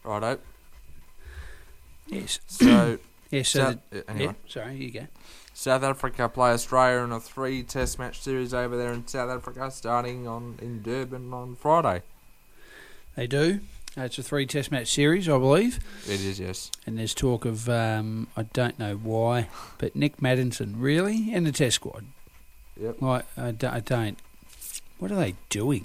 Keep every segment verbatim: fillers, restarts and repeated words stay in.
Righto. Yes. So, yes. So South, the, anyway. yeah, sorry, you go. South Africa play Australia in a three Test match series over there in South Africa, starting on in Durban on Friday. They do. Uh, it's a three Test match series, I believe. It is, yes. And there's talk of um, I don't know why, but Nick Maddinson really in the Test squad. Yep. Like I, do, I don't. What are they doing?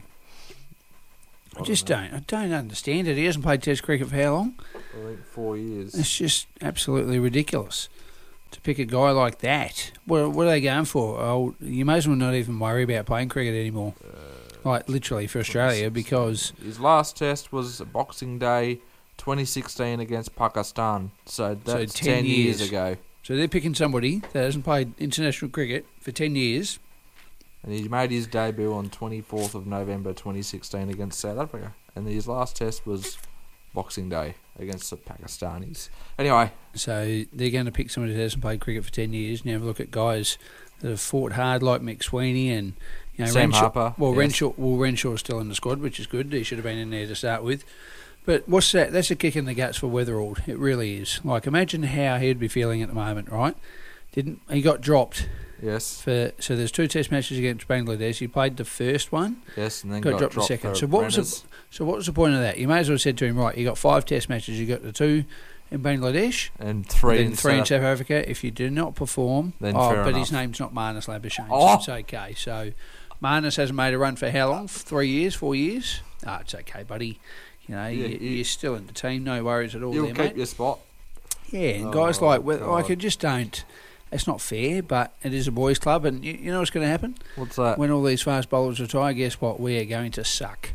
I, I just don't. I don't understand it. He hasn't played Test cricket for how long? I think four years. It's just absolutely ridiculous to pick a guy like that. What, what are they going for? Oh, you may as well not even worry about playing cricket anymore. Uh, like literally for Australia, because his last Test was Boxing Day, twenty sixteen against Pakistan. So that's so ten, ten years. years ago. So they're picking somebody that hasn't played international cricket for ten years. And he made his debut on twenty-fourth of November twenty sixteen against South Africa. And his last Test was Boxing Day against the Pakistanis. Anyway. So they're going to pick somebody that hasn't played cricket for ten years. Now look at guys that have fought hard like McSweeney and you know, Sam Renshaw. Harper. Well, yes. Renshaw, well, Renshaw's still in the squad, which is good. He should have been in there to start with. But what's that? That's a kick in the guts for Weatherald. It really is. Like, imagine how he'd be feeling at the moment, right? Didn't he got dropped? Yes. For so there's two Test matches against Bangladesh. He played the first one. Yes, and then got, got dropped, dropped the second. for So what was the, so what was the point of that? You may as well have said to him, right? You got five Test matches. You got the two in Bangladesh and three, and in, three South in South Africa. If you do not perform, then oh, fair but enough. his name's not Marnus Labuschagne. Oh. So it's okay. So Marnus hasn't made a run for how long? Three years, four years. Ah, oh, it's okay, buddy. You know, yeah, you, you, you're still in the team. No worries at all. You'll there, keep mate. your spot. Yeah, and oh, guys like God. like it just don't. It's not fair, but it is a boys' club, and you, you know what's going to happen? What's that? When all these fast bowlers retire, guess what? We are going to suck.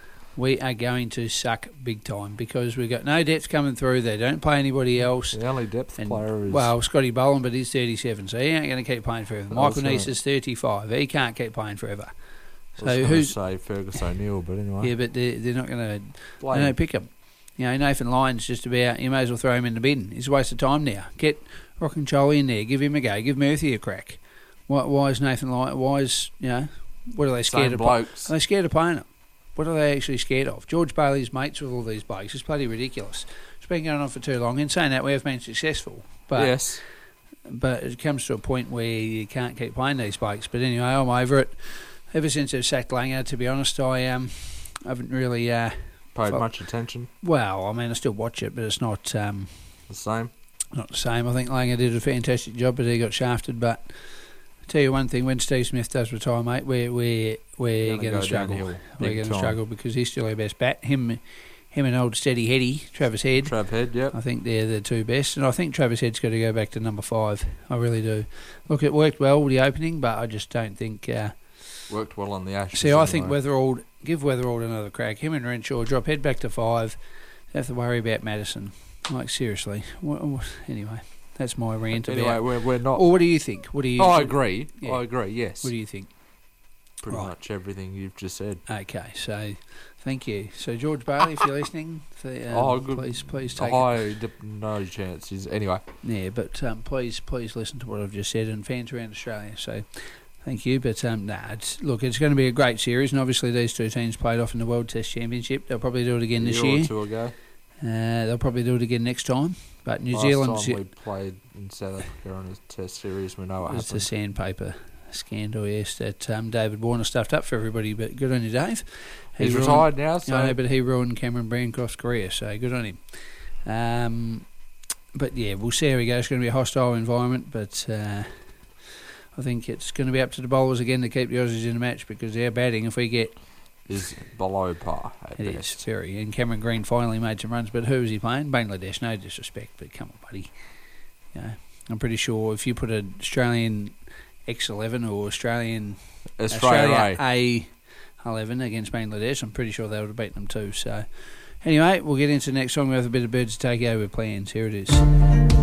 We are going to suck big time because we've got no depth coming through. They don't play anybody else. The only depth and, player is... Well, Scotty Boland, but he's thirty-seven, so he ain't going to keep playing forever. Michael Neese is thirty-five. He can't keep playing forever. So I was who's say Fergus O'Neill, but anyway. Yeah, but they're, they're not going to... They don't pick him. You know, Nathan Lyon's just about... You may as well throw him in the bin. He's a waste of time now. Get Rockencholi in there. Give him a go. Give Murphy a crack. Why, why is Nathan Lyon... Why is... You know... What are they scared Same of? blokes. Are they scared of playing him? What are they actually scared of? George Bailey's mates with all these blokes. It's bloody ridiculous. It's been going on for too long. In saying that, we have been successful. But, yes. But it comes to a point where you can't keep playing these blokes. But anyway, I'm over it. Ever since they've sacked Langer, to be honest, I um, haven't really... Uh, Paid felt, much attention. Well, I mean, I still watch it, but it's not... Um, the same? Not the same. I think Langer did a fantastic job, but he got shafted. But I'll tell you one thing, when Steve Smith does retire, mate, we're, we're, we're going to struggle. Downhill, we're going to time. struggle because he's still our best bat. Him him and old Steady Heady, Travis Head. Trav Head, yep. I think they're the two best. And I think Travis Head's got to go back to number five. I really do. Look, it worked well with the opening, but I just don't think... Uh, worked well on the Ashes. See, I anyway. think Weatherald... Give Weatherald another crack. Him and Renshaw drop Head back to five. Don't have to worry about Madison. Like, seriously. What, what, anyway... That's my rant anyway, about... we're, we're not... Or what do you think? What do you? Oh, I agree. Yeah. I agree, yes. What do you think? Pretty right. much everything you've just said. Okay, so thank you. So George Bailey, if you're listening, the, um, oh, good. please please take high, it. No chances. Anyway. Yeah, but um, please please listen to what I've just said, and fans around Australia, so... Thank you, but um, nah, it's, look, it's going to be a great series, and obviously these two teams played off in the World Test Championship. They'll probably do it again this year. A year or two ago. Uh, they'll probably do it again next time. But New Last Zealand... time we played in South Africa on a Test series, we know what It's happened. a sandpaper scandal, yes, that um, David Warner stuffed up for everybody, but good on you, Dave. He He's ruined, retired now, so... I know, but he ruined Cameron Bancroft's career, so good on him. Um, but yeah, we'll see how we go. It's going to be a hostile environment, but... Uh, I think it's going to be up to the bowlers again to keep the Aussies in the match because their batting, if we get... is below par at It best. is, very. And Cameron Green finally made some runs, but who was he playing? Bangladesh, no disrespect, but come on, buddy. You know, I'm pretty sure if you put an Australian X eleven or Australian... Australia, Australia A eleven against Bangladesh, I'm pretty sure they would have beaten them too. So, anyway, we'll get into the next song. We have a bit of Birds to Take Over plans. Here it is.